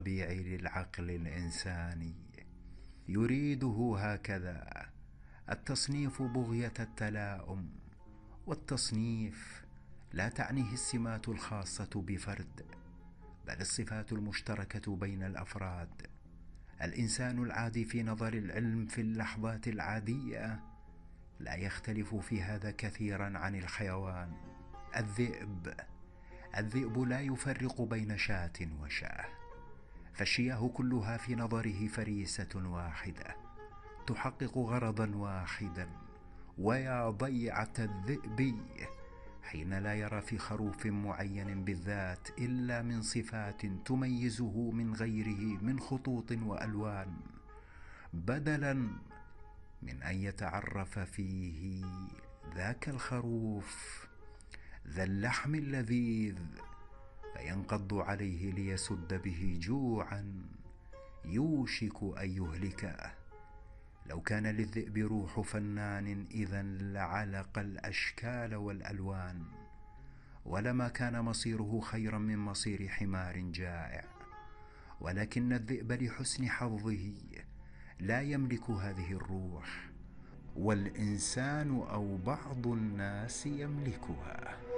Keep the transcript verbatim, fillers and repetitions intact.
الطبيعي للعقل الإنساني يريده هكذا: التصنيف بغية التلاؤم. والتصنيف لا تعنيه السمات الخاصة بفرد، بل الصفات المشتركة بين الأفراد. الإنسان العادي في نظر العلم في اللحظات العادية لا يختلف في هذا كثيرا عن الحيوان. الذئب الذئب لا يفرق بين شاة وشاه، فالشياه كلها في نظره فريسة واحدة تحقق غرضا واحدا. ويا ضيعة الذئب حين لا يرى في خروف معين بالذات إلا من صفات تميزه من غيره من خطوط وألوان، بدلا من أن يتعرف فيه ذاك الخروف ذا اللحم اللذيذ فينقض عليه ليسد به جوعا يوشك أن يهلكه. لو كان للذئب روح فنان إذا لعلق الأشكال والألوان، ولما كان مصيره خيرا من مصير حمار جائع. ولكن الذئب لحسن حظه لا يملك هذه الروح، والإنسان أو بعض الناس يملكها.